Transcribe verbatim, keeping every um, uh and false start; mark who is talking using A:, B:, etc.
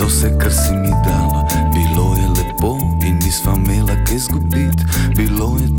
A: vse, kar si mi dala. Bilo je lepo in nisva imela kaj zgubit. Bilo je